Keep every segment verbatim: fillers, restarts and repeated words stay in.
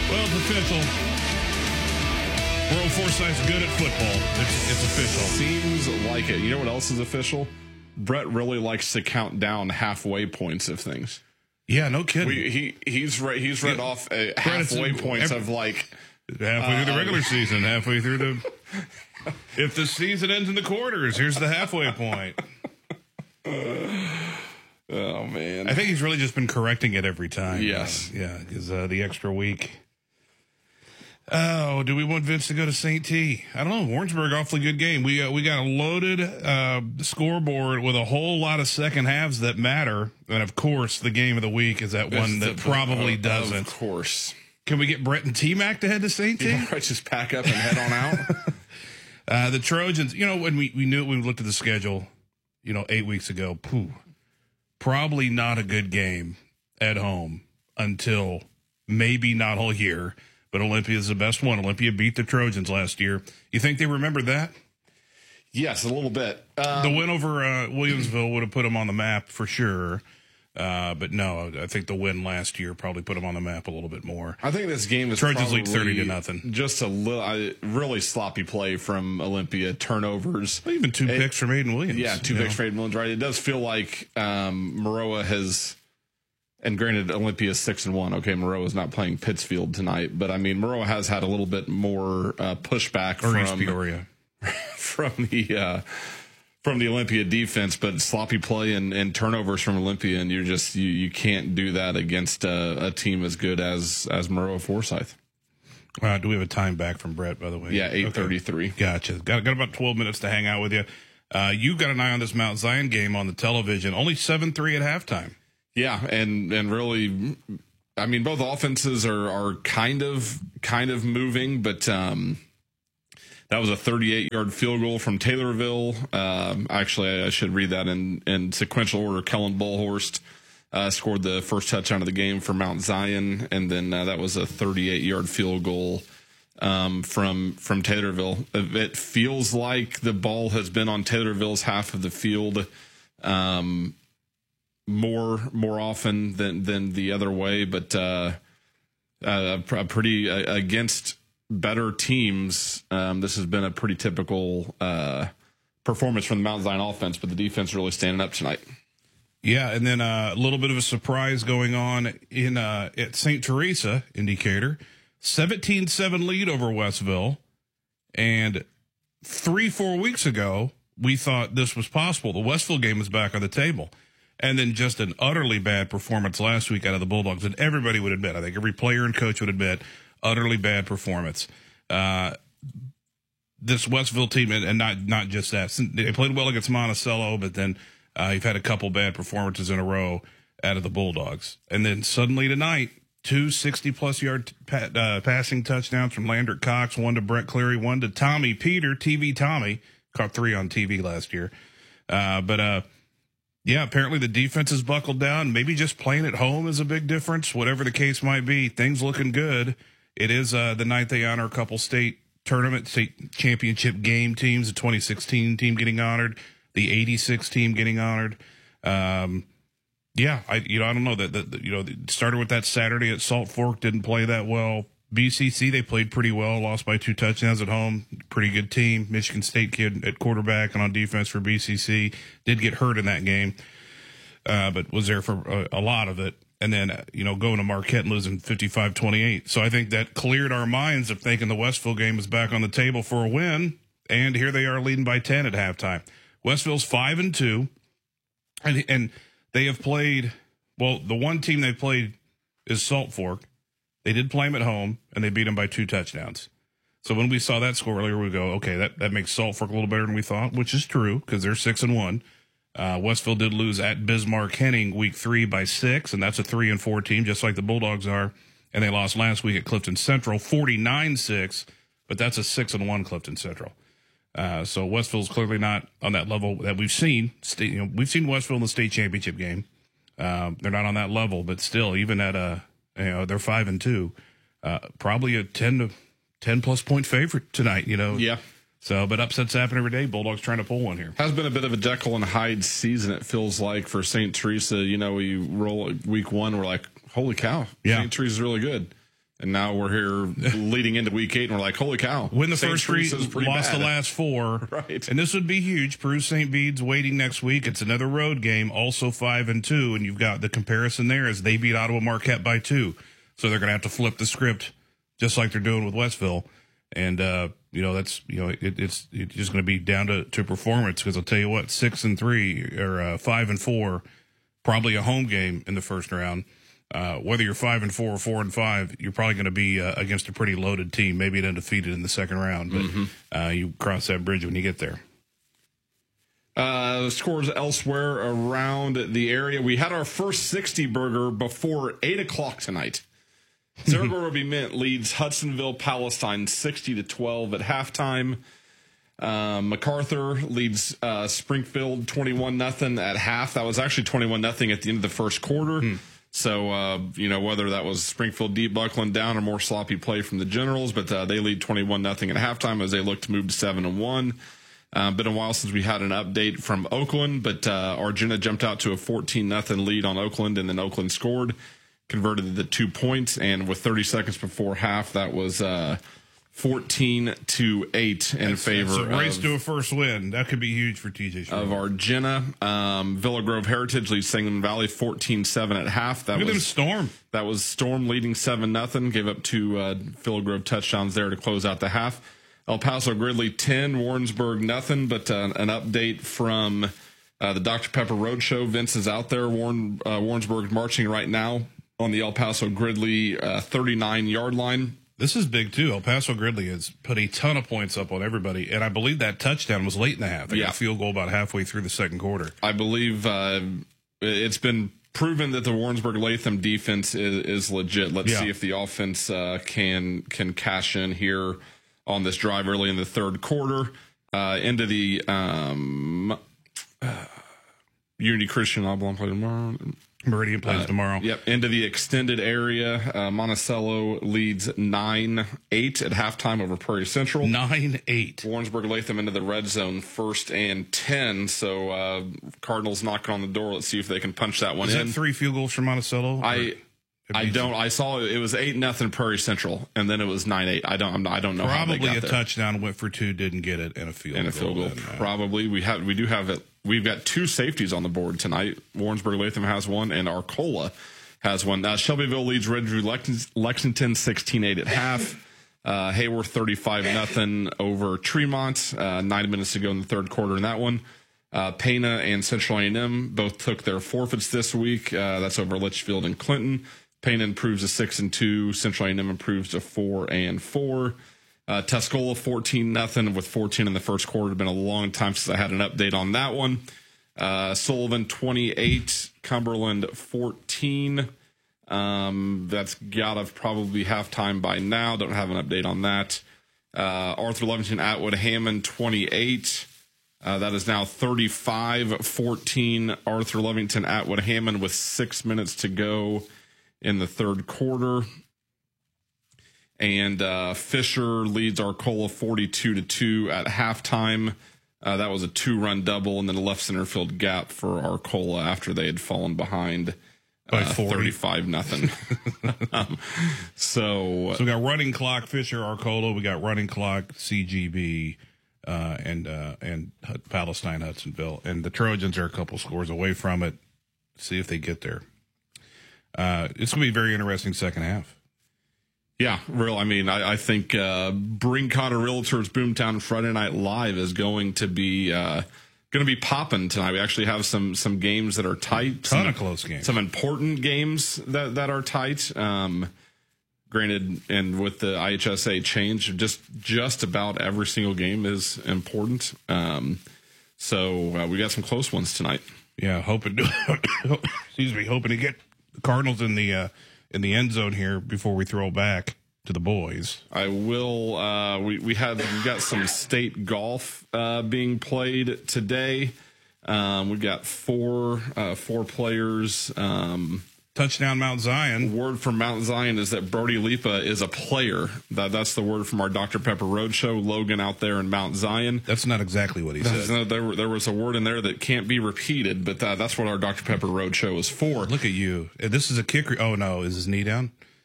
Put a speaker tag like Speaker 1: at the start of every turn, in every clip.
Speaker 1: Well, it's official. World Forsyth's good at football. It's, it's official.
Speaker 2: Seems like it. You know what else is official? Brett really likes to count down halfway points of things.
Speaker 1: Yeah, no kidding.
Speaker 2: We, he he's re- he's read yeah. off a halfway points every, of like
Speaker 1: halfway uh, through the regular season, halfway through the. If the season ends in the quarters, here's the halfway point.
Speaker 2: Oh man,
Speaker 1: I think he's really just been correcting it every time.
Speaker 2: Yes,
Speaker 1: uh, yeah, because uh, the extra week. Oh, do we want Vince to go to Saint T? I don't know. Warrensburg, awfully good game. We uh, we got a loaded uh, scoreboard with a whole lot of second halves that matter, and of course, the game of the week is that one that probably
Speaker 2: of,
Speaker 1: doesn't.
Speaker 2: Of course.
Speaker 1: Can we get Brett and T-Mac to head to Saint T?
Speaker 2: Yeah, right, just pack up and head on out.
Speaker 1: uh, the Trojans, you know, when we, we knew it when we looked at the schedule, you know, eight weeks ago, pooh, probably not a good game at home until maybe not all year. But Olympia is the best one. Olympia beat the Trojans last year. You think they remember that?
Speaker 2: Yes, a little bit. Um,
Speaker 1: the win over uh, Williamsville would have put them on the map for sure. Uh, but no, I think the win last year probably put them on the map a little bit more.
Speaker 2: I think this game is
Speaker 1: Trojans lead thirty to nothing.
Speaker 2: Just a little, uh, really sloppy play from Olympia. Turnovers.
Speaker 1: Well, even two it, picks from Aiden Williams.
Speaker 2: Yeah, two picks know? from Aiden Williams. Right. It does feel like um, Maroa has. And granted, Olympia is six and one. Okay, Maroa is not playing Pittsfield tonight, but I mean, Maroa has had a little bit more uh, pushback
Speaker 1: or
Speaker 2: from
Speaker 1: East Peoria.
Speaker 2: from the uh, from the Olympia defense, but sloppy play and, and turnovers from Olympia, and you're just you, you can't do that against a, a team as good as as Maroa Forsyth.
Speaker 1: Uh, do we have a time back from Brett, by the way?
Speaker 2: Yeah, eight thirty-three.
Speaker 1: Okay. Gotcha. Got got about twelve minutes to hang out with you. Uh, you've got an eye on this Mount Zion game on the television. Only seven three at halftime.
Speaker 2: Yeah, and and really, I mean, both offenses are are kind of kind of moving, but um, that was a thirty-eight yard field goal from Taylorville. Um, actually, I should read that in in sequential order. Kellen Bullhorst uh, scored the first touchdown of the game for Mount Zion, and then uh, that was a thirty-eight yard field goal um, from from Taylorville. It feels like the ball has been on Taylorville's half of the field. Um, more more often than than the other way, but uh, uh, a pretty uh, against better teams. Um, this has been a pretty typical uh, performance from the Mount Zion offense, but the defense really standing up tonight.
Speaker 1: Yeah, and then uh, a little bit of a surprise going on in uh, at Saint Teresa in Decatur, seventeen seven lead over Westville, and three four weeks ago we thought this was possible. The Westville game is back on the table. And then just an utterly bad performance last week out of the Bulldogs. And everybody would admit, I think every player and coach would admit, utterly bad performance. Uh, this Westville team, and not not just that, they played well against Monticello, but then uh, you've had a couple bad performances in a row out of the Bulldogs. And then suddenly tonight, two sixty-plus yard pa- uh, passing touchdowns from Landry Cox, one to Brett Cleary, one to Tommy Peter, T V Tommy. Caught three on T V last year. Uh, but, uh, yeah, apparently the defense is buckled down. Maybe just playing at home is a big difference. Whatever the case might be, things looking good. It is uh, the night they honor a couple state tournament, state championship game teams. The twenty sixteen team getting honored, the eighty-six team getting honored. Um, yeah, I you know I don't know that, that you know it started with that Saturday at Salt Fork, didn't play that well. B C C, they played pretty well, lost by two touchdowns at home. Pretty good team. Michigan State kid at quarterback and on defense for B C C. Did get hurt in that game, uh, but was there for a, a lot of it. And then, uh, you know, going to Marquette and losing fifty-five twenty-eight. So I think that cleared our minds of thinking the Westville game is back on the table for a win. And here they are leading by ten at halftime. Westville's five and two. And, and they have played, well, the one team they played is Salt Fork. They did play them at home, and they beat them by two touchdowns. So when we saw that score earlier, we go, okay, that, that makes Salt Fork a little better than we thought, which is true because they're six and one. Uh, Westville did lose at Bismarck Henning week three by six, and that's a three and four team, just like the Bulldogs are. And they lost last week at Clifton Central, forty-nine six, but that's a six and one Clifton Central. Uh, so Westville's clearly not on that level that we've seen. State, you know, we've seen Westville in the state championship game. Um, they're not on that level, but still, even at a You know, they're five and two, uh, probably a ten to ten plus point favorite tonight. You know,
Speaker 2: yeah.
Speaker 1: So, but upsets happen every day. Bulldogs trying to pull one here.
Speaker 2: Has been a bit of a Jekyll and Hyde season. It feels like for Saint Teresa. You know, we roll week one, we're like, holy cow,
Speaker 1: yeah.
Speaker 2: Saint Teresa's really good, And now we're here leading into week eight, and we're like, holy cow.
Speaker 1: Win the
Speaker 2: Saint
Speaker 1: first three,
Speaker 2: Teresa's pretty
Speaker 1: lost
Speaker 2: bad.
Speaker 1: the last four.
Speaker 2: Right.
Speaker 1: And this would be huge. Peru Saint Bede's waiting next week. It's another road game, also five and two. And you've got the comparison there as they beat Ottawa Marquette by two. So they're going to have to flip the script just like they're doing with Westville. And, uh, you know, that's, you know, it, it's, it's just going to be down to, to performance, because I'll tell you what, six and three or uh, five and four, probably a home game in the first round. Uh, whether you're five and four or four and five, you're probably going to be uh, against a pretty loaded team, maybe an undefeated in the second round. But mm-hmm. uh, you cross that bridge when you get there.
Speaker 2: Uh, scores elsewhere around the area. We had our first sixty burger before eight o'clock tonight. Saragordo B. Mint leads Hudsonville Palestine sixty to twelve at halftime. Um, MacArthur leads uh, Springfield twenty-one nothing at half. That was actually twenty-one nothing at the end of the first quarter. Hmm. So, uh, you know, whether that was Springfield deep buckling down or more sloppy play from the Generals, but uh, they lead twenty-one nothing at halftime as they look to move to seven and one. Uh, been a while since we had an update from Oakland, but uh, Argenta jumped out to a fourteen nothing lead on Oakland, and then Oakland scored, converted the two points, and with thirty seconds before half, that was uh, fourteen to eight in
Speaker 1: that's,
Speaker 2: favor
Speaker 1: that's a race
Speaker 2: of,
Speaker 1: to a first win. That could be huge for T J Schroeder.
Speaker 2: Of Argenta. Um, Villa Grove Heritage leads Sangamon Valley fourteen seven at half. That
Speaker 1: Look
Speaker 2: was
Speaker 1: at them Storm.
Speaker 2: That was Storm leading seven nothing. Gave up two uh, Villa Grove touchdowns there to close out the half. El Paso Gridley ten, Warrensburg nothing. But uh, an update from uh, the Doctor Pepper Roadshow. Vince is out there. Warren uh, Warrensburg marching right now on the El Paso Gridley uh, thirty-nine yard line.
Speaker 1: This is big, too. El Paso Gridley has put a ton of points up on everybody, and I believe that touchdown was late in the half. They
Speaker 2: yeah.
Speaker 1: got a field goal about halfway through the second quarter.
Speaker 2: I believe uh, it's been proven that the Warrensburg-Latham defense is, is legit. Let's yeah. see if the offense uh, can can cash in here on this drive early in the third quarter. Uh, into the um, uh, Unity Christian Oblong play tomorrow.
Speaker 1: Meridian plays
Speaker 2: uh,
Speaker 1: tomorrow.
Speaker 2: Yep. Into the extended area. Uh, Monticello leads nine eight at halftime over Prairie Central.
Speaker 1: nine eight.
Speaker 2: Warrensburg Latham into the red zone first and ten. So uh, Cardinals knocking on the door. Let's see if they can punch that one
Speaker 1: Is
Speaker 2: in.
Speaker 1: Is that three field goals for Monticello?
Speaker 2: I I don't. I saw it was eight nothing Prairie Central, and then it was nine eight. I don't. I'm, I don't know.
Speaker 1: Probably
Speaker 2: how they got
Speaker 1: a
Speaker 2: there.
Speaker 1: touchdown went for two, didn't get it, and a field
Speaker 2: and a field goal.
Speaker 1: goal. Then, uh,
Speaker 2: Probably we have. We do have it. We've got two safeties on the board tonight. Warrensburg Latham has one, and Arcola has one. Uh, Shelbyville leads Red Drew Lexington sixteen eight at half. Uh, Hayworth thirty-five nothing over Tremont. Uh, nine minutes to go in the third quarter in that one. Uh, Pana and Central A and M both took their forfeits this week. Uh, that's over Litchfield and Clinton. Pana improves to six and two. Central A and M improves to four and four. Uh, Tuscola fourteen nothing with fourteen in the first quarter. It's been a long time since I had an update on that one. Uh, Sullivan twenty-eight, Cumberland fourteen. Um, that's got to probably halftime by now. Don't have an update on that. Uh, Arthur Levington Atwood Hammond twenty-eight. Uh, that is now thirty-five fourteen. Arthur Levington Atwood Hammond with six minutes to go in the third quarter. And uh, Fisher leads Arcola forty-two to two at halftime. Uh, that was a two-run double, and then a left center field gap for Arcola after they had fallen behind
Speaker 1: by
Speaker 2: uh, thirty-five nothing. um, so,
Speaker 1: so we got running clock Fisher Arcola. We got running clock C G B uh, and uh, and Palestine Hudsonville, and the Trojans are a couple scores away from it. See if they get there. Uh, it's going to be a very interesting second half.
Speaker 2: Yeah, real. I mean, I, I think uh, Bring Cotter Realtors Boomtown Friday Night Live is going to be uh, going to be popping tonight. We actually have some some games that are tight,
Speaker 1: ton
Speaker 2: some,
Speaker 1: of close games,
Speaker 2: some important games that that are tight. Um, granted, and with the I H S A change, just just about every single game is important. Um, so uh, we got some close ones tonight.
Speaker 1: Yeah, hoping to excuse me, hoping to get the Cardinals in the. Uh, in the end zone here before we throw back to the boys.
Speaker 2: I will, uh, we, we had, we've got some state golf, uh, being played today. Um, we've got four, uh, four players, um,
Speaker 1: touchdown Mount Zion.
Speaker 2: Word from Mount Zion is that Brody Lipa is a player. That that's the word from our Doctor Pepper Roadshow. Logan out there in Mount Zion.
Speaker 1: That's not exactly what he said.
Speaker 2: No, there, there was a word in there that can't be repeated, but uh, that's what our Doctor Pepper Roadshow is for.
Speaker 1: Look at you. This is a kicker. Oh no, is his knee down?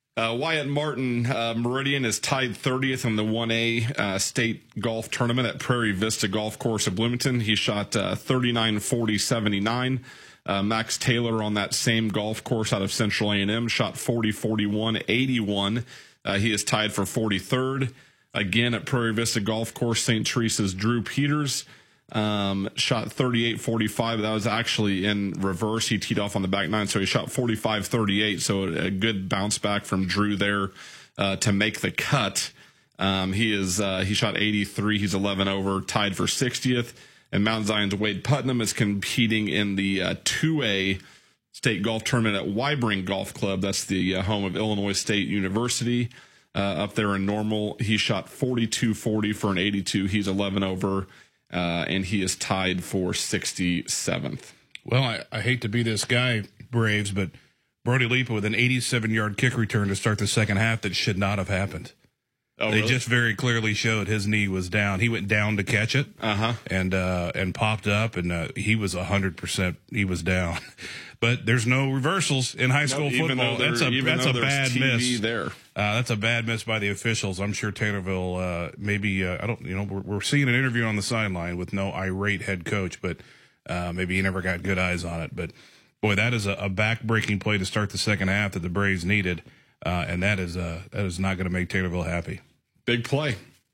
Speaker 2: Uh, Wyatt Martin, uh, Meridian is tied thirtieth in the one A uh, state golf tournament at Prairie Vista Golf Course of Bloomington. He shot uh, thirty-nine, forty, seventy-nine. Uh, Max Taylor on that same golf course out of Central A and M shot forty, forty-one, eighty-one. Uh, he is tied for forty-third. Again, at Prairie Vista Golf Course, Saint Teresa's Drew Peters um, shot thirty-eight, forty-five. That was actually in reverse. He teed off on the back nine, so he shot forty-five, thirty-eight. So a good bounce back from Drew there uh, to make the cut. Um, he is uh, he shot eighty-three. He's eleven over, tied for sixtieth. And Mount Zion's Wade Putnam is competing in the uh, two A state golf tournament at Wybring Golf Club. That's the uh, home of Illinois State University uh, up there in Normal. He shot forty-two, forty for an eighty-two. He's eleven over, uh, and he is tied for sixty-seventh.
Speaker 1: Well, I, I hate to be this guy, Braves, but Brody Lipa with an eighty-seven-yard kick return to start the second half that should not have happened.
Speaker 2: Oh,
Speaker 1: they
Speaker 2: really?
Speaker 1: just very clearly showed his knee was down. He went down to catch it,
Speaker 2: uh-huh.
Speaker 1: and uh, and popped up, and uh, he was a hundred percent. He was down, but there's no reversals in high school
Speaker 2: no,
Speaker 1: football. That's a that's a bad
Speaker 2: T V
Speaker 1: miss.
Speaker 2: There,
Speaker 1: uh, that's a bad miss by the officials. I'm sure Taylorville uh, maybe uh, I don't you know we're, we're seeing an interview on the sideline with no irate head coach, but uh, maybe he never got good eyes on it. But boy, that is a, a back-breaking play to start the second half that the Braves needed, uh, and that is uh, that is not going to make Taylorville happy.
Speaker 2: Big play.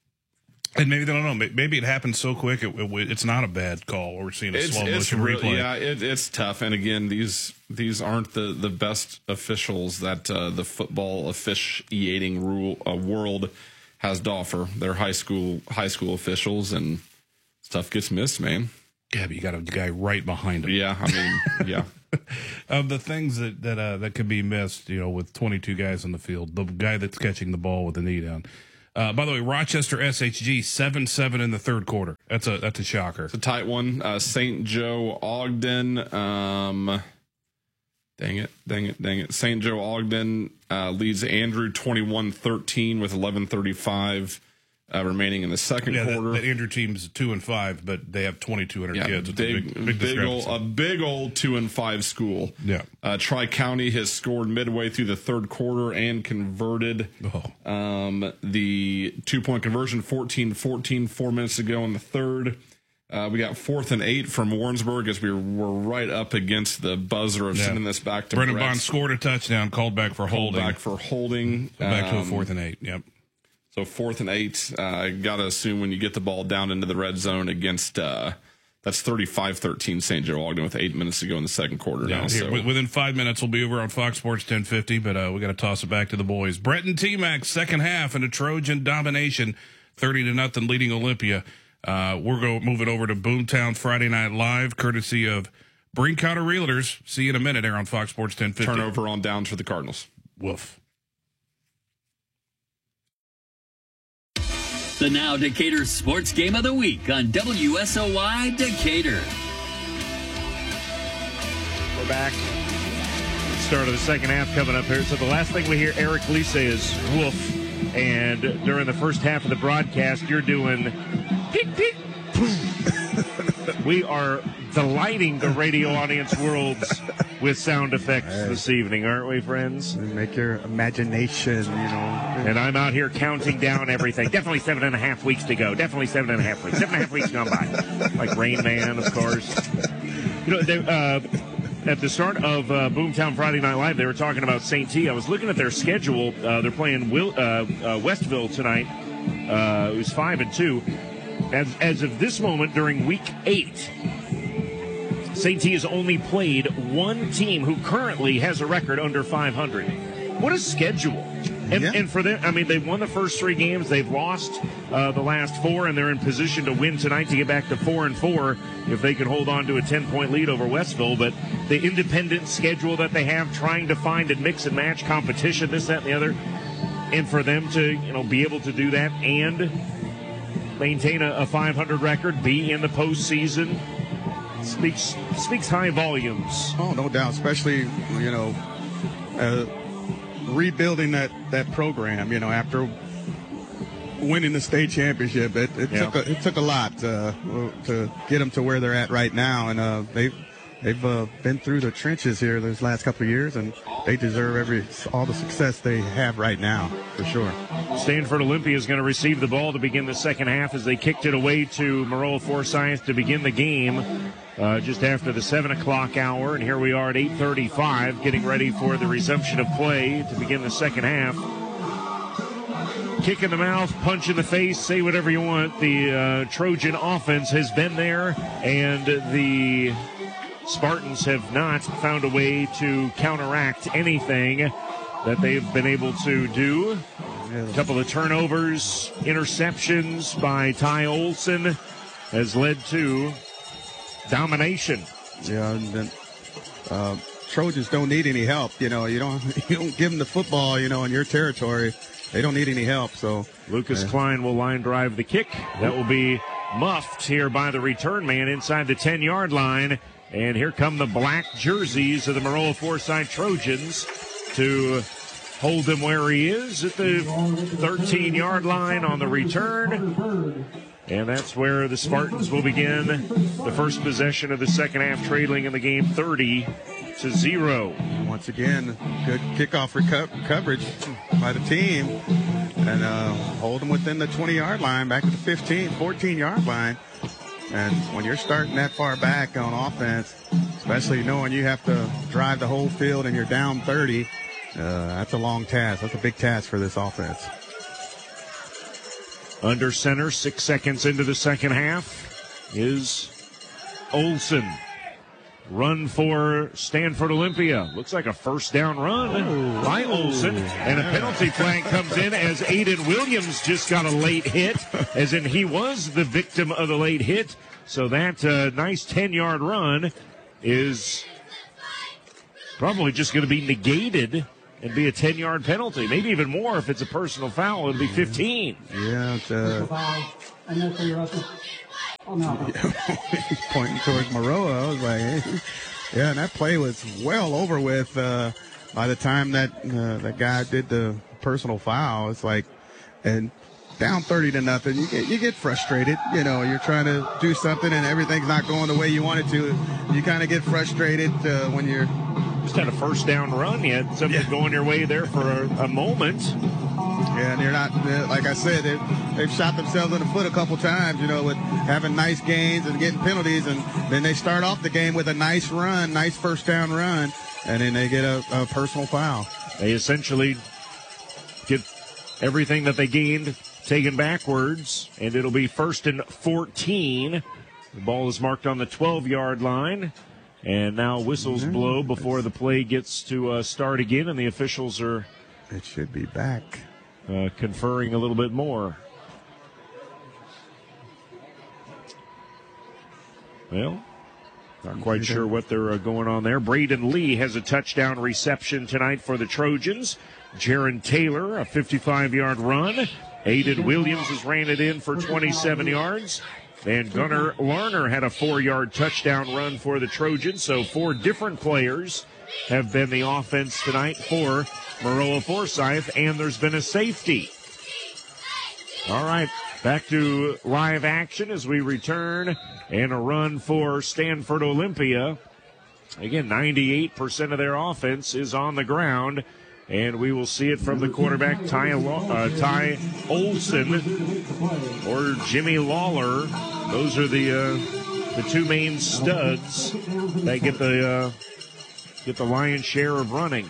Speaker 1: And maybe they don't know. Maybe it happened so quick it, it, it's not a bad call. Or we're seeing a
Speaker 2: It's,
Speaker 1: slow
Speaker 2: it's
Speaker 1: motion
Speaker 2: real,
Speaker 1: replay.
Speaker 2: yeah, it, it's tough. And again, these these aren't the, the best officials that uh, the football officiating rule uh, world has to offer. They're high school high school officials, and stuff gets missed, man.
Speaker 1: Yeah, but you got a guy right behind him.
Speaker 2: Yeah, I mean, yeah.
Speaker 1: Of the things that that uh, that could be missed, you know, with twenty-two guys on the field, the guy that's catching the ball with the knee down. Uh, by the way, Rochester S H G seven seven in the third quarter. That's a that's a shocker.
Speaker 2: It's a tight one. Uh, Saint Joe Ogden. Um, dang it, dang it, dang it. Saint Joe Ogden uh, leads Andrew twenty-one thirteen with eleven thirty-five uh, remaining in the second
Speaker 1: yeah,
Speaker 2: quarter.
Speaker 1: That, that Andrew team's two and five, but they have twenty-two hundred
Speaker 2: Yeah,
Speaker 1: kids. It's
Speaker 2: big,
Speaker 1: a big, big,
Speaker 2: big old,
Speaker 1: discrepancy.
Speaker 2: a big old two and five school.
Speaker 1: Yeah.
Speaker 2: Uh, Tri-County has scored midway through the third quarter and converted
Speaker 1: Oh.
Speaker 2: um, the two-point conversion, fourteen fourteen, four minutes ago in the third. Uh, we got fourth and eight from Warrensburg as we were, were right up against the buzzer of
Speaker 1: Yeah.
Speaker 2: sending this back to
Speaker 1: Brendan
Speaker 2: Brett.
Speaker 1: Bond scored a touchdown, called back for
Speaker 2: Called
Speaker 1: holding.
Speaker 2: back for holding.
Speaker 1: So back to a
Speaker 2: Um,
Speaker 1: fourth and eight. Yep.
Speaker 2: So fourth and eight. I uh, got to assume when you get the ball down into the red zone against, uh, that's thirty-five thirteen Saint Joe Ogden with eight minutes to go in the second quarter
Speaker 1: Yeah,
Speaker 2: now.
Speaker 1: here,
Speaker 2: So.
Speaker 1: within five minutes, we'll be over on Fox Sports ten fifty, but uh, we got to toss it back to the boys. Brett and T-Mac, second half, and a Trojan domination, thirty to nothing, leading Olympia. Uh, we're going moving over to Boomtown Friday Night Live, courtesy of Breen County Realtors. See you in a minute here on Fox Sports ten fifty.
Speaker 2: Turnover on downs for the Cardinals.
Speaker 1: Woof.
Speaker 3: The Now Decatur Sports Game of the Week on W S O Y Decatur.
Speaker 4: We're back. Start of the second half coming up here. So the last thing we hear Eric Lee say is woof. And during the first half of the broadcast, you're doing peek, peek, boom. We are delighting the radio audience worlds with sound effects this evening, aren't we, friends?
Speaker 5: Make your imagination, you know.
Speaker 4: And I'm out here counting down everything. Definitely seven and a half weeks to go. Definitely seven and a half weeks. Seven and a half weeks gone by. Like Rain Man, of course. You know, they, uh, at the start of uh, Boomtown Friday Night Live, they were talking about Saint T. I was looking at their schedule. Uh, they're playing Will, uh, uh, Westville tonight. Uh, it was five and two. As as of this moment, during week eight, Saint T has only played one team who currently has a record under five hundred. What a schedule! And,
Speaker 5: Yeah.
Speaker 4: and for them, I mean, they've won the first three games. They've lost uh, the last four, and they're in position to win tonight to get back to four and four if they can hold on to a ten-point lead over Westville. But the independent schedule that they have, trying to find and mix and match competition, this, that, and the other, and for them to you know be able to do that and maintain a, a five hundred record, be in the postseason, speaks speaks high volumes.
Speaker 5: Oh, no doubt, especially, you know, uh, rebuilding that, that program, you know, after winning the state championship. It, it,
Speaker 4: Yeah.
Speaker 5: took, a, it took a lot uh, to get them to where they're at right now, and uh, they they've uh, been through the trenches here those last couple of years, and they deserve every all the success they have right now, for sure.
Speaker 4: Stanford Olympia is going to receive the ball to begin the second half as they kicked it away to Maroa Forsyth to begin the game uh, just after the seven o'clock hour. And here we are at eight thirty-five, getting ready for the resumption of play to begin the second half. Kick in the mouth, punch in the face, say whatever you want. The uh, Trojan offense has been there, and the Spartans have not found a way to counteract anything that they've been able to do. A couple of turnovers, interceptions by Ty Olson has led to domination.
Speaker 5: Yeah, and then, uh, Trojans don't need any help. You know, you don't you don't give them the football, you know, in your territory. They don't need any help. So
Speaker 4: Lucas
Speaker 5: uh,
Speaker 4: Klein will line drive the kick. That will be muffed here by the return man inside the ten-yard line. And here come the black jerseys of the Maroa Forsyth Trojans to hold him where he is at the thirteen-yard line on the return. And that's where the Spartans will begin the first possession of the second half, trailing in the game thirty to zero.
Speaker 5: Once again, good kickoff reco- coverage by the team. And uh, hold them within the twenty-yard line, back to the fifteen, fourteen-yard line. And when you're starting that far back on offense, especially knowing you have to drive the whole field and you're down thirty, uh, that's a long task. That's a big task for this offense.
Speaker 4: Under center, six seconds into the second half, is Olson. Run for Stanford Olympia. Looks like a first down run by Olson. And a penalty flag comes in as Aiden Williams just got a late hit, as in he was the victim of the late hit. So that uh, nice ten-yard run is probably just going to be negated and be a ten-yard penalty. Maybe even more if it's a personal foul. It'll be fifteen.
Speaker 5: Yeah, it's, uh,
Speaker 6: Oh, no.
Speaker 5: he's pointing towards Maroa. I was like, hey. Yeah, and that play was well over with uh, by the time that uh, that guy did the personal foul. It's like, and down thirty to nothing, you get you get frustrated. You know, you're trying to do something and everything's not going the way you want it to. You kind of get frustrated uh, when you're
Speaker 4: just had a first down run. You had something yeah. going your way there for a, a moment.
Speaker 5: Yeah, and you're not, like I said, they've, they've shot themselves in the foot a couple times, you know, with having nice gains and getting penalties. And then they start off the game with a nice run, nice first down run, and then they get a, a personal foul.
Speaker 4: They essentially get everything that they gained taken backwards, and it'll be first and fourteen. The ball is marked on the twelve-yard line. And now whistles mm-hmm. blow before the play gets to uh, start again, and the officials are
Speaker 5: it should be back.
Speaker 4: Uh, conferring a little bit more. Well, not quite sure what they're uh, going on there. Braden Lee has a touchdown reception tonight for the Trojans. Jaron Taylor, a fifty-five-yard run. Aiden Williams has ran it in for twenty-seven yards. And Gunnar Larner had a four-yard touchdown run for the Trojans. So four different players have been the offense tonight for Maroa Forsyth, and there's been a safety. All right, back to live action as we return, and a run for Stanford Olympia. Again, ninety-eight percent of their offense is on the ground, and we will see it from the quarterback, Ty, uh, Ty Olson or Jimmy Lawler. Those are the uh, the two main studs that get the uh, get the lion's share of running.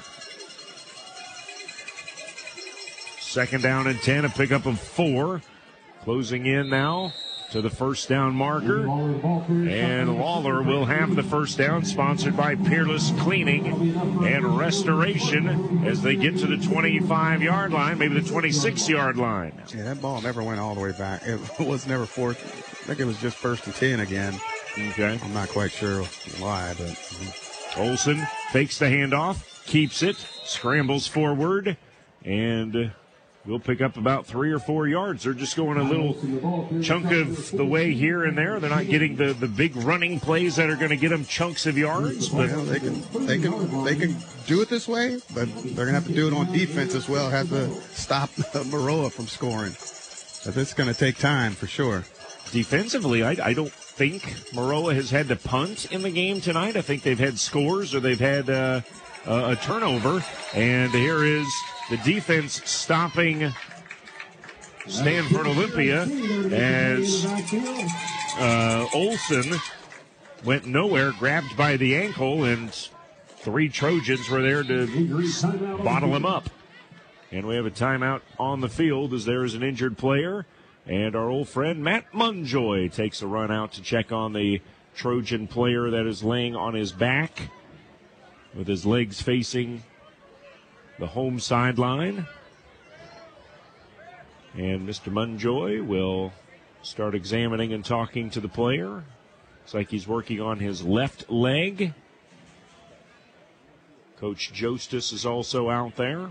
Speaker 4: Second down and ten, a pickup of four. Closing in now to the first down marker. And Lawler will have the first down, sponsored by Peerless Cleaning and Restoration, as they get to the twenty-five-yard line, maybe the twenty-six-yard line.
Speaker 5: Yeah, that ball never went all the way back. It was never fourth. I think it was just first and ten again.
Speaker 4: Okay.
Speaker 5: I'm not quite sure why, but
Speaker 4: Olson fakes the handoff, keeps it, scrambles forward, and we'll pick up about three or four yards. They're just going a little chunk of the way here and there. They're not getting the, the big running plays that are going to get them chunks of yards. But
Speaker 5: well, they can they can they can do it this way, but they're going to have to do it on defense as well. Have to stop Maroa from scoring. But it's going to take time for sure.
Speaker 4: Defensively, I, I don't think Maroa has had to punt in the game tonight. I think they've had scores or they've had uh, a, a turnover. And here is the defense stopping Stanford Olympia as uh, Olson went nowhere, grabbed by the ankle, and three Trojans were there to bottle him up. And we have a timeout on the field as there is an injured player. And our old friend Matt Munjoy takes a run out to check on the Trojan player that is laying on his back with his legs facing the home sideline. And Mister Munjoy will start examining and talking to the player. Looks like he's working on his left leg. Coach Jostis is also out there.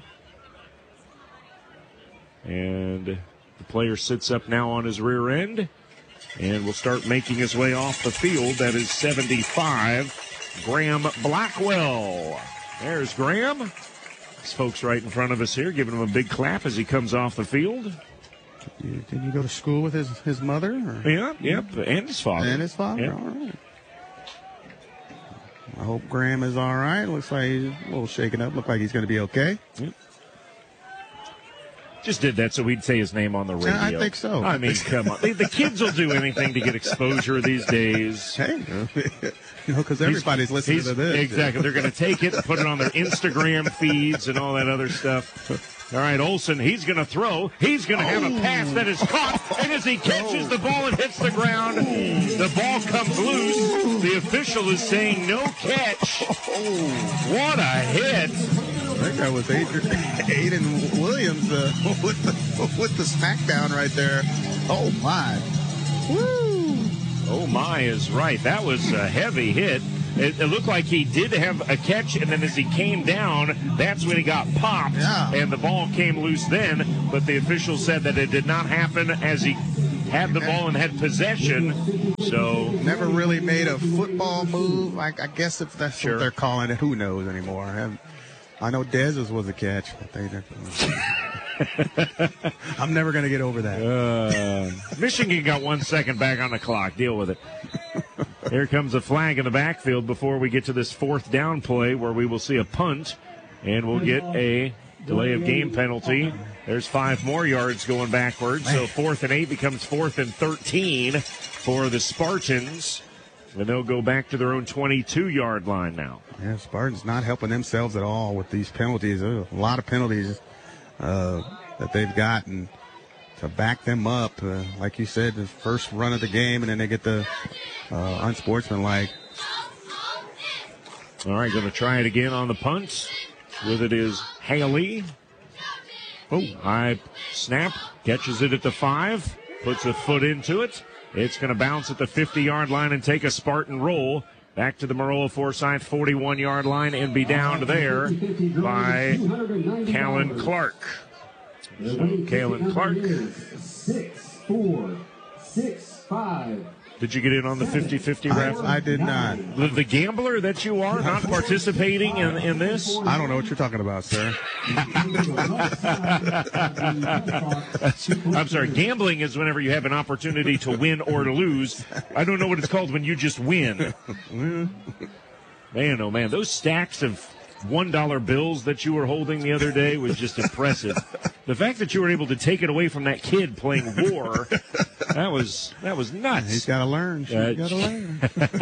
Speaker 4: And the player sits up now on his rear end and will start making his way off the field. That is seventy-five, Graham Blackwell. There's Graham. These folks right in front of us here giving him a big clap as he comes off the field.
Speaker 5: Did you go to school with his, his mother? Or?
Speaker 4: Yeah, yep, and his father.
Speaker 5: And his father,
Speaker 4: yep.
Speaker 5: All right. I hope Graham is all right. Looks like he's a little shaken up. Looks like he's going to be okay.
Speaker 4: Yep. Just did that so we'd say his name on the radio.
Speaker 5: I think so.
Speaker 4: I mean, come on. The, the kids will do anything to get exposure these days.
Speaker 5: Hey, you know, because everybody's listening
Speaker 4: he's,
Speaker 5: to this.
Speaker 4: Exactly. They're going to take it and put it on their Instagram feeds and all that other stuff. All right, Olson, he's going to throw. He's going to have a pass that is caught. And as he catches the ball and hits the ground, the ball comes loose. The official is saying no catch. What a hit.
Speaker 5: I think that was Aiden Williams uh, with the with the smackdown right there. Oh, my.
Speaker 4: Woo. Oh, my is right. That was a heavy hit. It, it looked like he did have a catch, and then as he came down, that's when he got popped,
Speaker 5: yeah.
Speaker 4: and the ball came loose then. But the official said that it did not happen as he had the ball and had possession. So
Speaker 5: never really made a football move. I, I guess if that's
Speaker 4: sure.
Speaker 5: what they're calling it, who knows anymore? I, I know Dez's was a catch, but they I'm never going to get over that.
Speaker 4: Uh, Michigan got one second back on the clock. Deal with it. Here comes a flag in the backfield before we get to this fourth down play where we will see a punt and we'll get a delay of game penalty. There's five more yards going backwards. So fourth and eight becomes fourth and thirteen for the Spartans. And they'll go back to their own twenty-two-yard line now.
Speaker 5: Yeah, Spartans not helping themselves at all with these penalties. There's a lot of penalties uh, that they've gotten to back them up. Uh, like you said, the first run of the game, and then they get the uh, unsportsmanlike.
Speaker 4: All right, going to try it again on the punt. With it is Haley. Oh, high snap. Catches it at the five. Puts a foot into it. It's going to bounce at the fifty-yard line and take a Spartan roll back to the Maroa Forsyth forty-one-yard line and be downed there by Callan Clark. So Callan Clark.
Speaker 6: Six, four, six, five.
Speaker 4: Did you get in on the fifty-fifty ref?
Speaker 5: I, I did not.
Speaker 4: The, the gambler that you are, not participating in, in this?
Speaker 5: I don't know what you're talking about, sir.
Speaker 4: I'm sorry, gambling is whenever you have an opportunity to win or to lose. I don't know what it's called when you just win. Man, oh man, those stacks of one dollar bills that you were holding the other day was just impressive. The fact that you were able to take it away from that kid playing war, that was that was nuts.
Speaker 5: He's got to learn. He's
Speaker 4: Uh,
Speaker 5: got to learn.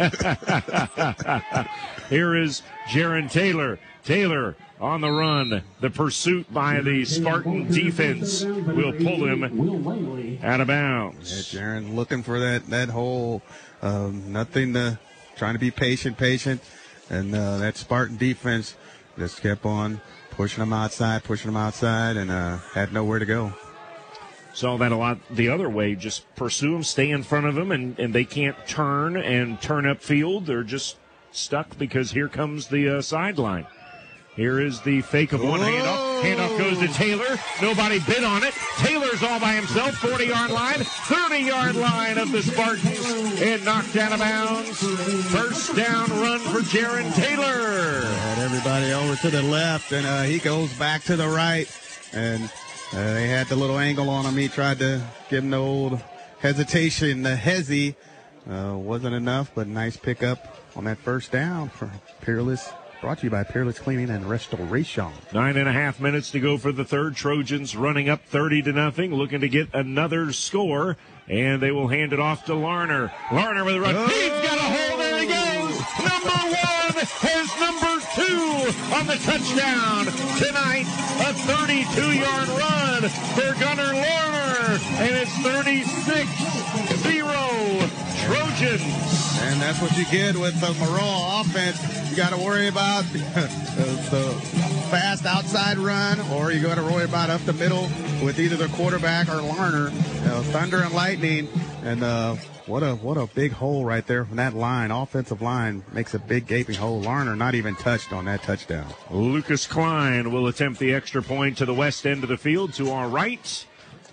Speaker 4: Here is Jaron Taylor. Taylor on the run. The pursuit by the Spartan defense will pull him out of bounds.
Speaker 5: Yeah, Jaron looking for that that hole. Um, nothing to trying to be patient, patient, and uh, that Spartan defense just kept on pushing him outside, pushing him outside, and uh, had nowhere to go.
Speaker 4: Saw that a lot the other way. Just pursue them, stay in front of them, and, and they can't turn and turn upfield. They're just stuck because here comes the uh, sideline. Here is the fake of one handoff. Handoff goes to Taylor. Nobody bid on it. Taylor's all by himself. forty-yard line, thirty-yard line of the Spartans, and knocked out of bounds. First down run for Jaron Taylor.
Speaker 5: Had everybody over to the left, and uh, he goes back to the right, and uh, they had the little angle on him. He tried to give him the old hesitation, the hezzy, Uh, wasn't enough, but nice pickup on that first down for Peerless. Brought to you by Peerless Cleaning and Restoration.
Speaker 4: Nine and a half minutes to go for the third. Trojans running up thirty to nothing, looking to get another score, and they will hand it off to Larner. Larner with a run. Oh. He's got a hole. There he goes. Number one has number two on the touchdown tonight. A thirty-two-yard run for Gunnar Larner, and it's thirty-six zero Trojans.
Speaker 5: And that's what you get with the Maroa offense. You got to worry about the fast outside run, or you got to worry about up the middle with either the quarterback or Larner. Uh, thunder and lightning, and uh, what a what a big hole right there from that line. Offensive line makes a big gaping hole. Larner not even touched on that touchdown.
Speaker 4: Lucas Klein will attempt the extra point to the west end of the field to our right.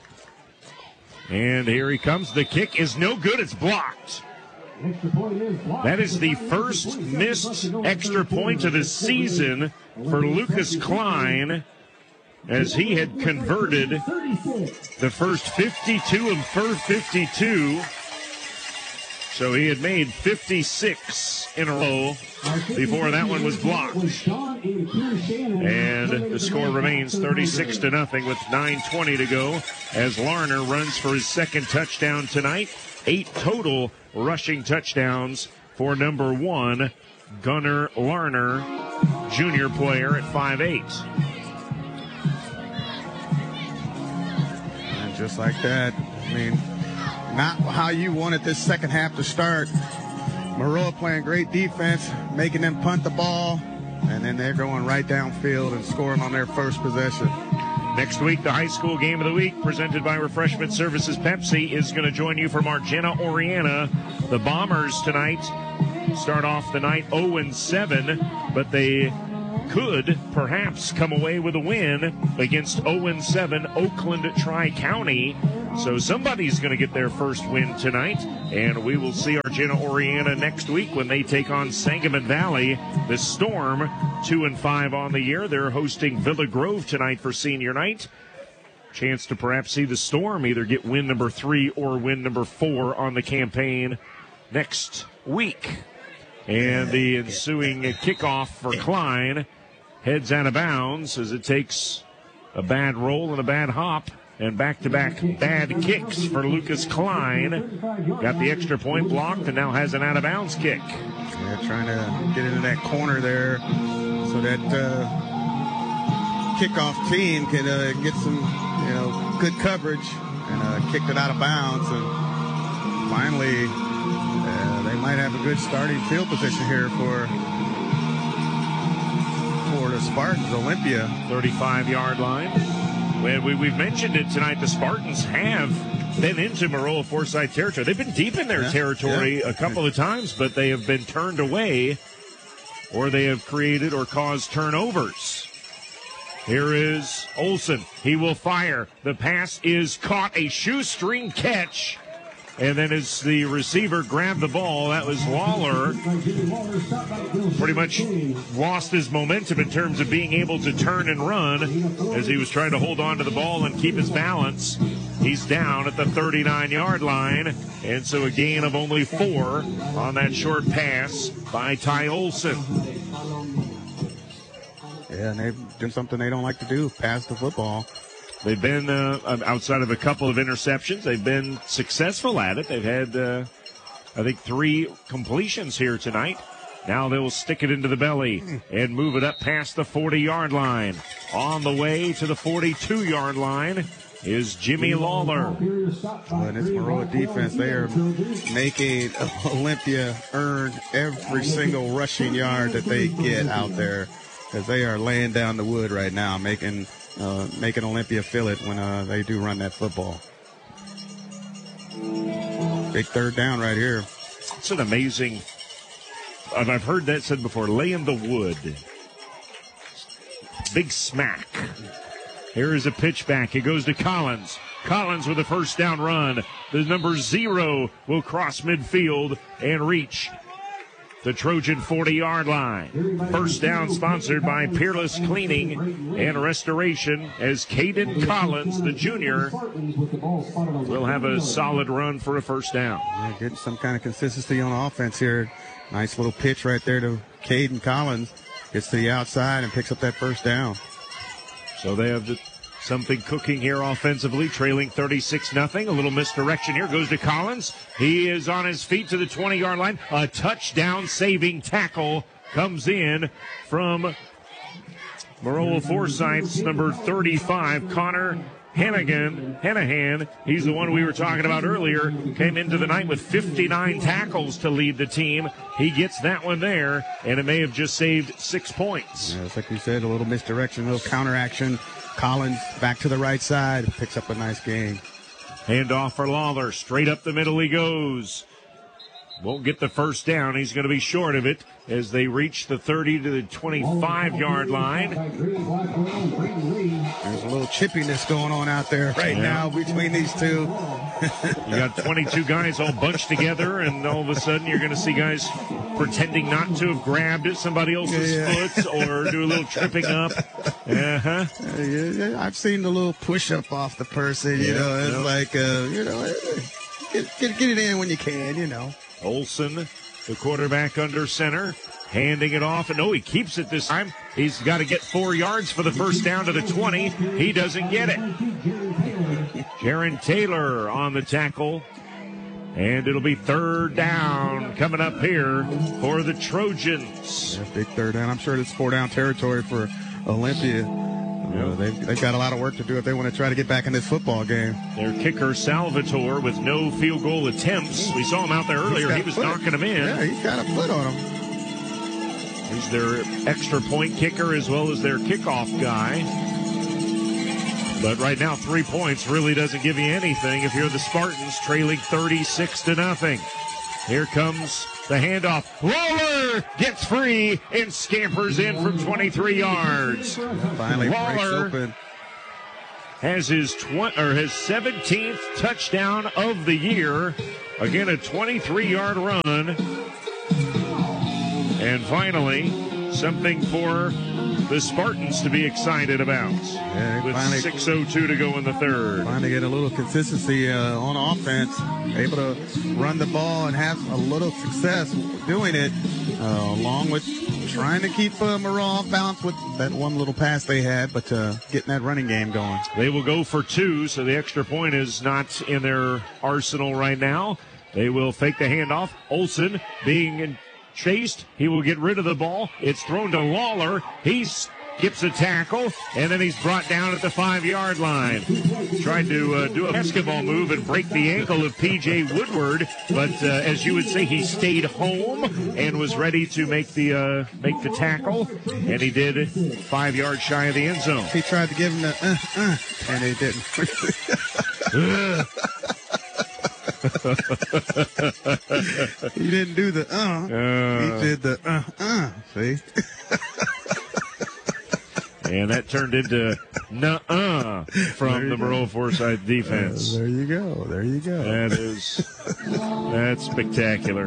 Speaker 4: And here he comes. The kick is no good. It's blocked. That is the first missed extra point of the season for Lucas Klein, as he had converted the first fifty-two and first fifty-two. So he had made fifty-six in a row before that one was blocked. And the score remains thirty-six to nothing with nine twenty to go as Larner runs for his second touchdown tonight. Eight total rushing touchdowns for number one, Gunnar Larner, junior player at five eight.
Speaker 5: And just like that, I mean, not how you wanted this second half to start. Maroa playing great defense, making them punt the ball, and then they're going right downfield and scoring on their first possession.
Speaker 4: Next week, the high school game of the week, presented by Refreshment Services Pepsi, is going to join you from Argenta, Oriana. The Bombers tonight start off the night oh and seven, but they could perhaps come away with a win against oh and seven Oakland Tri-County. So somebody's going to get their first win tonight, and we will see Argenta Oriana next week when they take on Sangamon Valley. The Storm, two and five on the year. They're hosting Villa Grove tonight for senior night. Chance to perhaps see the Storm either get win number three or win number four on the campaign next week. And the ensuing kickoff for Klein heads out of bounds as it takes a bad roll and a bad hop. And back-to-back bad kicks for Lucas Klein. Got the extra point blocked and now has an out-of-bounds kick.
Speaker 5: Yeah, trying to get into that corner there so that uh, kickoff team can uh, get some, you know, good coverage, and uh, kicked it out of bounds. And finally, uh, they might have a good starting field position here for for the Spartans. Olympia,
Speaker 4: thirty-five-yard line. Well, we, we've mentioned it tonight. The Spartans have been into Maroa Forsyth territory. They've been deep in their yeah, territory yeah. a couple of times, but they have been turned away, or they have created or caused turnovers. Here is Olsen. He will fire. The pass is caught. A shoestring catch. And then as the receiver grabbed the ball, that was Lawler. Pretty much lost his momentum in terms of being able to turn and run as he was trying to hold on to the ball and keep his balance. He's down at the thirty-nine-yard line. And so a gain of only four on that short pass by Ty Olsen.
Speaker 5: Yeah, and they've done something they don't like to do, pass the football.
Speaker 4: They've been, uh, outside of a couple of interceptions, they've been successful at it. They've had, uh, I think, three completions here tonight. Now they will stick it into the belly and move it up past the forty-yard line. On the way to the forty-two-yard line is Jimmy Lawler.
Speaker 5: Well, and it's Maroa defense. They are making Olympia earn every single rushing yard that they get out there, because they are laying down the wood right now, making uh, making Olympia feel it when uh, they do run that football. Big third down right here.
Speaker 4: It's an amazing, I've heard that said before, laying the wood. Big smack. Here is a pitch back. It goes to Collins. Collins with a first down run. The number zero will cross midfield and reach the Trojan forty-yard line. First down sponsored by Peerless Cleaning and Restoration as Caden Collins, the junior, will have a solid run for a first down.
Speaker 5: Yeah, getting some kind of consistency on offense here. Nice little pitch right there to Caden Collins. Gets to the outside and picks up that first down.
Speaker 4: So they have the, something cooking here offensively, trailing thirty-six nothing. A little misdirection here. Goes to Collins. He is on his feet to the twenty-yard line. A touchdown-saving tackle comes in from Maroa Forsyth's number thirty-five, Connor Hannigan, Hanahan. He's the one we were talking about earlier. Came into the night with fifty-nine tackles to lead the team. He gets that one there, and it may have just saved six points.
Speaker 5: Yeah, it's like we said, a little misdirection, a little counteraction. Collins back to the right side, picks up a nice gain.
Speaker 4: Handoff for Lawler. Straight up the middle he goes. Won't get the first down. He's going to be short of it as they reach the thirty to the twenty-five-yard line.
Speaker 5: There's a little chippiness going on out there right
Speaker 4: yeah.
Speaker 5: now between these two.
Speaker 4: You got twenty-two guys all bunched together, and all of a sudden you're going to see guys pretending not to have grabbed somebody else's
Speaker 5: yeah.
Speaker 4: foot or do a little tripping up. Uh-huh.
Speaker 5: Uh, yeah, I've seen the little push-up off the person, you
Speaker 4: yeah,
Speaker 5: know. It's
Speaker 4: yeah.
Speaker 5: like, uh, you know, get, get, get it in when you can, you know.
Speaker 4: Olsen, the quarterback under center, handing it off. And no, he keeps it this time. He's got to get four yards for the first down to the twenty. He doesn't get it. Jaron Taylor on the tackle. And it'll be third down coming up here for the Trojans.
Speaker 5: Yeah, big third down. I'm sure it's four down territory for Olympia. You know, they've, they've got a lot of work to do if they want to try to get back in this football game.
Speaker 4: Their kicker, Salvatore, with no field goal attempts. We saw him out there earlier. He was knocking them in.
Speaker 5: Yeah, he's got a foot on him.
Speaker 4: He's their extra point kicker as well as their kickoff guy. But right now, three points really doesn't give you anything if you're the Spartans trailing thirty-six to nothing. Here comes the handoff. Lawler gets free and scampers in from twenty-three yards.
Speaker 5: Finally breaks
Speaker 4: Lawler
Speaker 5: open.
Speaker 4: has his tw- or his seventeenth touchdown of the year. Again, a twenty-three-yard run. And finally, something for the Spartans to be excited about.
Speaker 5: Yeah,
Speaker 4: with
Speaker 5: finally-
Speaker 4: six oh two to go in the third.
Speaker 5: Trying to get a little consistency uh, on offense, able to run the ball and have a little success doing it, uh, along with trying to keep uh, Maroa off balance with that one little pass they had, but uh, getting that running game going.
Speaker 4: They will go for two, so the extra point is not in their arsenal right now. They will fake the handoff. Olsen being chased. He will get rid of the ball. It's thrown to Lawler. He skips a tackle, and then he's brought down at the five-yard line. Tried to uh, do a basketball move and break the ankle of P J Woodward, but uh, as you would say, he stayed home and was ready to make the uh, make the tackle, and he did five yards shy of the end zone.
Speaker 5: He tried to give him the uh, uh, and he didn't. He didn't do the uh.
Speaker 4: Uh,
Speaker 5: he did the uh uh. See?
Speaker 4: And that turned into nuh-uh from the Maroa Forsyth defense.
Speaker 5: Uh, there you go. There you go.
Speaker 4: That is, that's spectacular.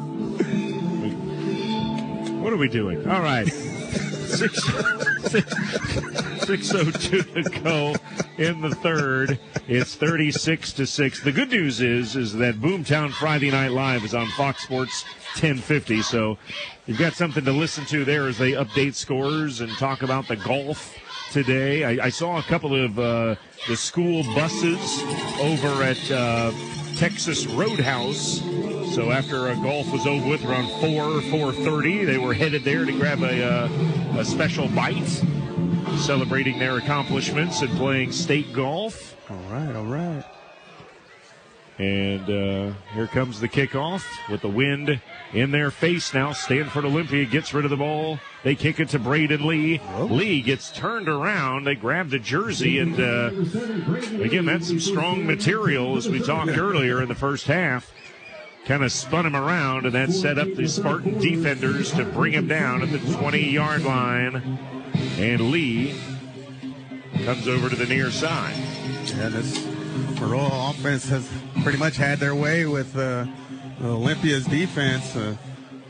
Speaker 4: What are we doing? All right. Six, six, six oh two to go in the third. It's thirty-six to six. The good news is, is that Boomtown Friday Night Live is on Fox Sports ten fifty. So you've got something to listen to there as they update scores and talk about the golf today. I, I saw a couple of uh, the school buses over at uh, Texas Roadhouse. So after uh, golf was over with around four, four thirty, they were headed there to grab a, uh, a special bite, celebrating their accomplishments and playing state golf.
Speaker 5: All right, all right.
Speaker 4: And uh, here comes the kickoff with the wind in their face now. Stanford Olympia gets rid of the ball. They kick it to Braden Lee.
Speaker 5: Whoa.
Speaker 4: Lee gets turned around. They grab the jersey. And uh, again, that's some strong material as we talked earlier in the first half. Kind of spun him around, and that set up the Spartan defenders to bring him down at the twenty-yard line. And Lee comes over to the near side.
Speaker 5: Yeah, this Maroa offense has pretty much had their way with uh, Olympia's defense. Uh,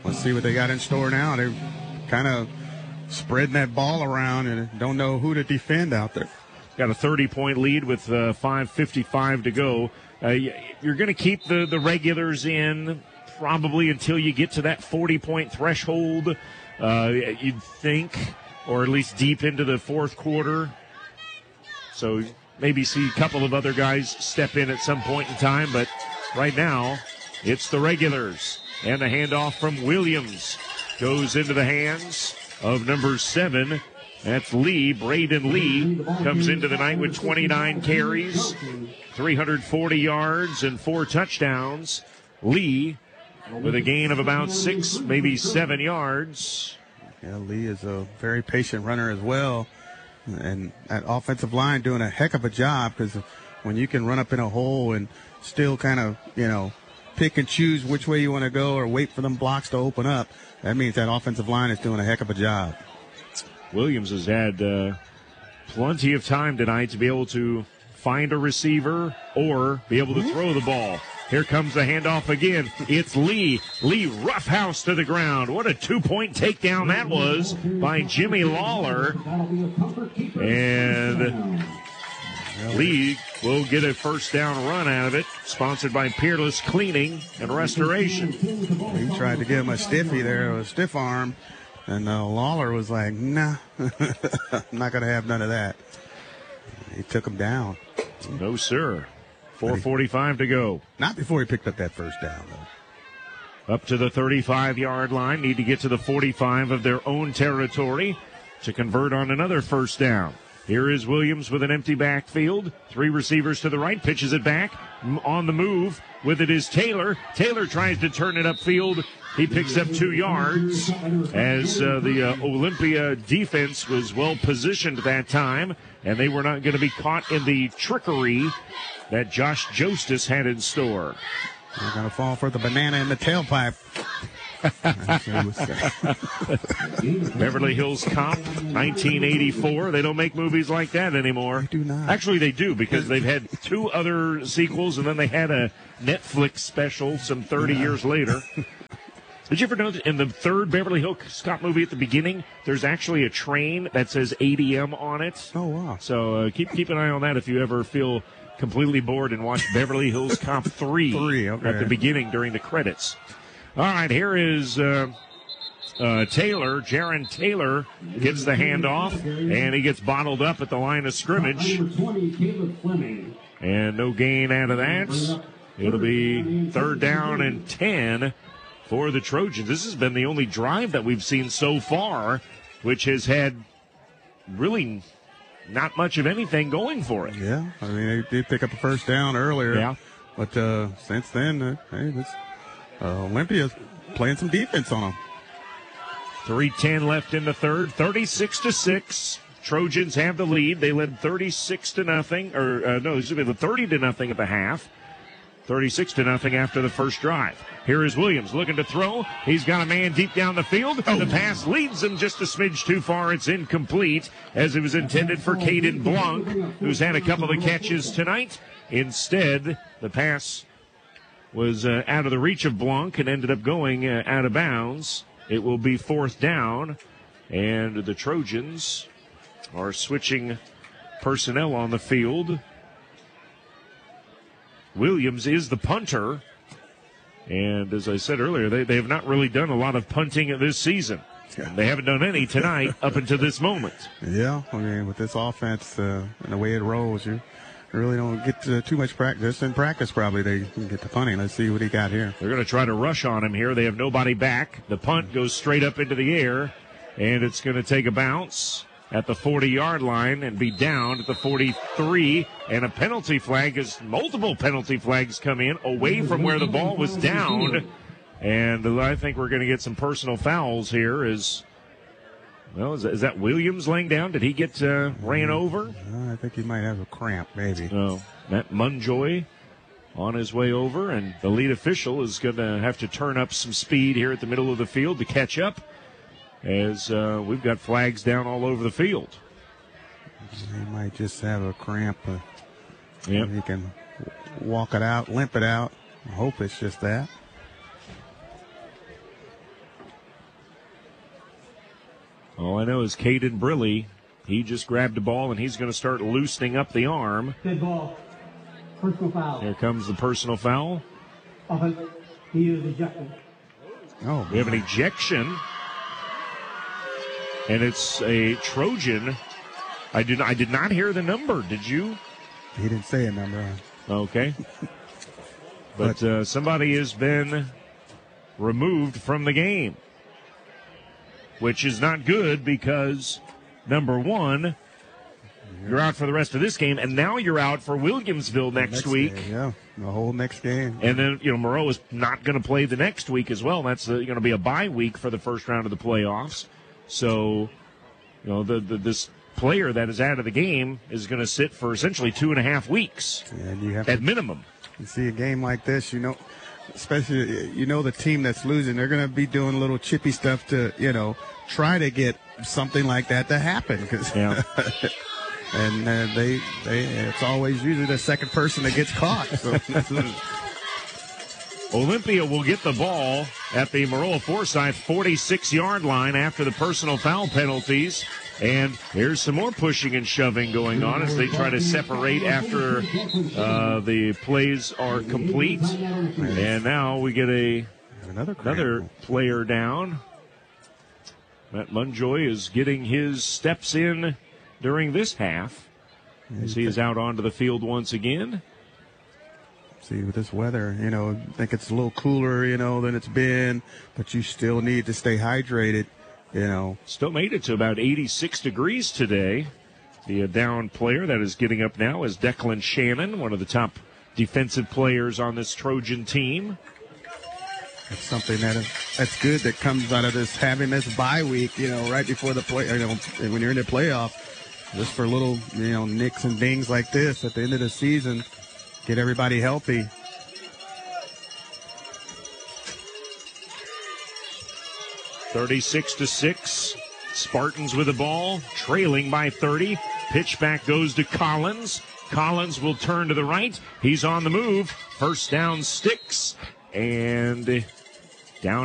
Speaker 5: let's see what they got in store now. They're kind of spreading that ball around and don't know who to defend out there.
Speaker 4: Got a thirty-point lead with uh, five fifty-five to go. Uh, you're going to keep the, the regulars in probably until you get to that forty-point threshold, uh, you'd think, or at least deep into the fourth quarter. So maybe see a couple of other guys step in at some point in time, but right now it's the regulars. And the handoff from Williams goes into the hands of number seven. That's Lee. Braden Lee comes into the night with twenty-nine carries, three hundred forty yards, and four touchdowns. Lee with a gain of about six, maybe seven yards.
Speaker 5: Yeah, Lee is a very patient runner as well. And that offensive line doing a heck of a job, because when you can run up in a hole and still kind of, you know, pick and choose which way you want to go or wait for them blocks to open up, that means that offensive line is doing a heck of a job.
Speaker 4: Williams has had uh, plenty of time tonight to be able to find a receiver or be able to throw the ball. Here comes the handoff again. It's Lee. Lee roughhouse to the ground. What a two-point takedown that was by Jimmy Lawler. And Lee will get a first down run out of it, sponsored by Peerless Cleaning and Restoration.
Speaker 5: He tried to give him a stiffy there, a stiff arm, and uh, Lawler was like, nah, I'm not going to have none of that. He took him down.
Speaker 4: No, sir. four forty-five to go.
Speaker 5: Not before he picked up that first down, though.
Speaker 4: Up to the thirty-five-yard line. Need to get to the forty-five of their own territory to convert on another first down. Here is Williams with an empty backfield. Three receivers to the right. Pitches it back. On the move with it is Taylor. Taylor tries to turn it upfield. He picks up two yards as uh, the uh, Olympia defense was well positioned that time, and they were not going to be caught in the trickery that Josh Jostis had in store.
Speaker 5: They're going to fall for the banana in the tailpipe.
Speaker 4: Beverly Hills Cop, nineteen eighty-four. They don't make movies like that anymore.
Speaker 5: They do not.
Speaker 4: Actually, they do, because they've had two other sequels, and then they had a Netflix special some thirty yeah. years later. Did you ever know that in the third Beverly Hills Cop movie at the beginning, there's actually a train that says A D M on it?
Speaker 5: Oh, wow.
Speaker 4: So uh, keep keep an eye on that if you ever feel completely bored and watch Beverly Hills Cop three,
Speaker 5: three okay.
Speaker 4: at the beginning during the credits. All right, here is uh, uh, Taylor. Jaron Taylor gets the handoff, and he gets bottled up at the line of scrimmage. And no gain out of that. It'll be third down and ten for the Trojans. This has been the only drive that we've seen so far, which has had really not much of anything going for it.
Speaker 5: Yeah, I mean, they did pick up a first down earlier.
Speaker 4: Yeah.
Speaker 5: But uh, since then, uh, hey, this, uh, Olympia's playing some defense on them.
Speaker 4: three ten left in the third, thirty-six to six. Trojans have the lead. They led thirty-six to nothing, or uh, no, excuse me, thirty to nothing at the half. thirty-six to nothing after the first drive. Here is Williams looking to throw. He's got a man deep down the field. Oh. The pass leads him just a smidge too far. It's incomplete, as it was intended for Caden Blanc, who's had a couple of catches tonight. Instead, the pass was uh, out of the reach of Blanc and ended up going uh, out of bounds. It will be fourth down, and the Trojans are switching personnel on the field. Williams is the punter. And as I said earlier, they, they have not really done a lot of punting this season. Yeah. They haven't done any tonight up until this moment.
Speaker 5: Yeah, I mean, with this offense uh, and the way it rolls, you really don't get to too much practice. In practice, probably they can get to punting. Let's see what he got here.
Speaker 4: They're going to try to rush on him here. They have nobody back. The punt goes straight up into the air, and it's going to take a bounce at the forty-yard line and be down at the forty-three, and a penalty flag, as multiple penalty flags come in away from where the ball was down, and I think we're going to get some personal fouls here. Is well, is that, is that Williams laying down? Did he get uh, ran over?
Speaker 5: Uh, I think he might have a cramp, maybe.
Speaker 4: No, Matt Munjoy on his way over, and the lead official is going to have to turn up some speed here at the middle of the field to catch up, as uh, we've got flags down all over the field.
Speaker 5: He might just have a cramp. Uh,
Speaker 4: yep.
Speaker 5: He can walk it out, limp it out. I hope it's just that.
Speaker 4: All I know is Caden Briley, he just grabbed the ball, and he's going to start loosening up the arm.
Speaker 7: Good ball. Personal foul.
Speaker 4: Here comes the personal foul.
Speaker 7: Offense. He is ejected.
Speaker 5: Oh,
Speaker 4: We have an ejection, and it's a Trojan. I did, I did not hear the number. Did you?
Speaker 5: he didn't say a number.
Speaker 4: Okay. But uh, somebody has been removed from the game, which is not good because, number one, you're out for the rest of this game, and now you're out for Williamsville next,
Speaker 5: Next
Speaker 4: week.
Speaker 5: game, yeah, the whole next game.
Speaker 4: And then, you know, Moreau is not going to play the next week as well. That's going to be a bye week for the first round of the playoffs. So, you know, the, the this player that is out of the game is going to sit for essentially two and a half weeks
Speaker 5: And you have
Speaker 4: at
Speaker 5: to
Speaker 4: minimum.
Speaker 5: you see a game like this, you know, especially, you know, the team that's losing, they're going to be doing little chippy stuff to, you know, try to get something like that to happen. Cause
Speaker 4: Yeah.
Speaker 5: and uh, they, they, it's always usually the second person that gets caught. So
Speaker 4: Olympia will get the ball at the Maroa Forsyth forty-six-yard line after the personal foul penalties. And here's some more pushing and shoving going on as they try to separate after uh, the plays are complete. And now we get a
Speaker 5: another
Speaker 4: another
Speaker 5: critical.
Speaker 4: player down. Matt Munjoy is getting his steps in during this half as he is out onto the field once again.
Speaker 5: See, with this weather, you know, I think it's a little cooler, you know, than it's been, but you still need to stay hydrated, you know.
Speaker 4: Still made it to about eighty-six degrees today. The uh, down player that is getting up now is Declan Shannon, one of the top defensive players on this Trojan team.
Speaker 5: It's something that is, that's good that comes out of this, having this bye week, you know, right before the play, you know, when you're in the playoff, just for little, you know, nicks and dings like this at the end of the season, get everybody healthy.
Speaker 4: thirty-six to six. Spartans with the ball, trailing by thirty. Pitch back goes to Collins. Collins will turn to the right. He's on the move. First down sticks. And